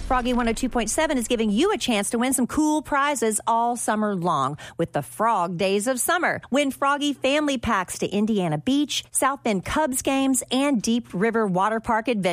Froggy 102.7 is giving you a chance to win some cool prizes all summer long with the Frog Days of Summer. Win Froggy family packs to Indiana Beach, South Bend Cubs games, and Deep River Water Park Adventure.